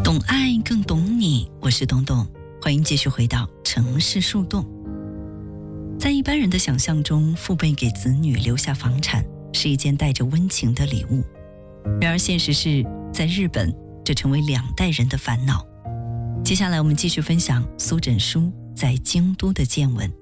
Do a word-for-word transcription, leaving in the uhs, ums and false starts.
懂爱更懂你，我是东东，欢迎继续回到城市树洞。在一般人的想象中，父辈给子女留下房产是一件带着温情的礼物，然而现实是，在日本这成为两代人的烦恼。接下来我们继续分享苏枕书在京都的见闻。